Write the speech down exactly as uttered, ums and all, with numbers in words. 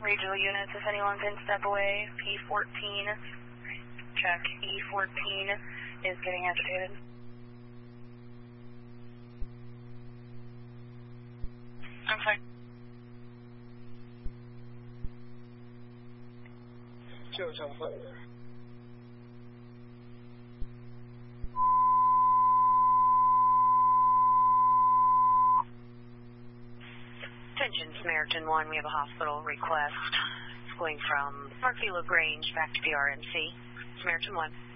Regional units, if anyone can step away. P fourteen, check. E fourteen is getting agitated. I'm fine. Joe, telephone. Attention, Samaritan one, we have a hospital request. It's going from Parkview LaGrange back to the R M C. Samaritan one.